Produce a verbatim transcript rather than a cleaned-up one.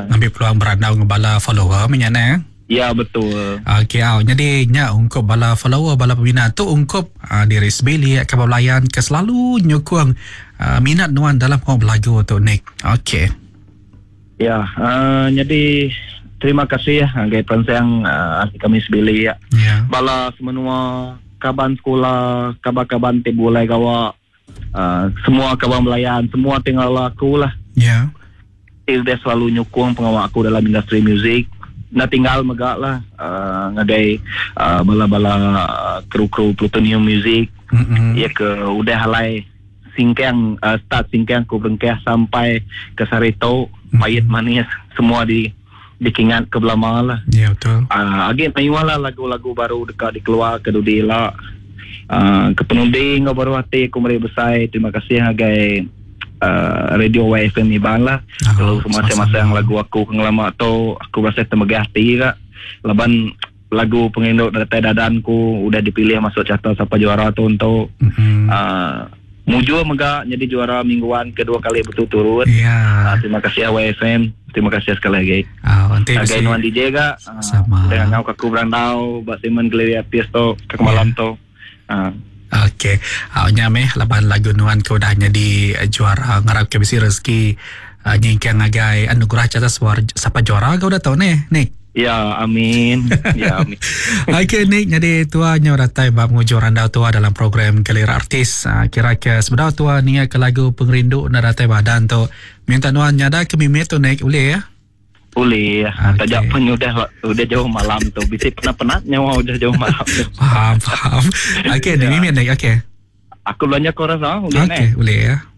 ambil peluang berandau dengan bala follower minyak eh. Ya betul. Okey, aw jadi nya ungkup bala follower bala pembina tu ungkup uh, diri sebeli ke pelayan ke selalu nyokong uh, minat nuan dalam kau belagu tu Nick. Okey. Ya, uh, jadi terima kasih ya gay pensang uh, kami sebeli ya. Yeah. Bala semenua kaban sekolah, kaban-kaban tibulai gawa uh, semua kaban pelayan, semua tinggal aku lah. Ya. Yeah. Dia selalu nyokong pengawal aku dalam industri muzik. Na tinggal megak lah uh, ngagai uh, bala-bala uh, kru-kru plutonium music. Mm-hmm. Ya ke udah halai singkang uh, start singkang ku berengkeh sampai ke Sarito, mm-hmm. Payet manis semua di dikingat ke belama lah. Ya yeah, betul. Uh, Again mayuala lagu-lagu baru dekat dikeluar ke dudila. Uh, ke penunding baru hati aku meri besar. Terima kasih agai Uh, radio Y F M Iban lah. Kalau oh, semasa-masa yang lagu aku kengelama tu aku rasa termegah hati kak. Laban lagu penginduk datai dadanku udah dipilih masuk carta siapa juara tu untuk mm-hmm. uh, mujur megah jadi juara mingguan kedua kali berturut-turut. Yeah. Uh, terima kasih Y F M. Terima kasih sekali lagi. Oh, nanti uh, Nuan D J kak. Uh, sama. Dengan ngau kaku berandau buat simen geleri artis tu ke malam yeah. tu. Uh, Okey, awaknya meh laban lagu nuan kau dah jadi uh, juara ngarap ke bisi rezeki uh, nyingkang agai anugerah catas war siapa juara kau dah tahu nih, Nick. Ya, amin. Ya, amin. Okey, Nick, jadi tuanya ratai bab ngujur anda tua dalam program Galeri Artis. Uh, kira ke sebenarnya tua ni ke lagu pengrindu na ratai badan tu. Minta nuan nyada ke mimit tu Nick boleh ya? Boleh. Okay. Tajak pun udah udah jauh malam tu. Bisa penat-penat nyawa udah jauh malam tu. Faham, faham. Okey, ni mimit Nick. Okey. Aku belanja kau rasa boleh. Okey, boleh ya.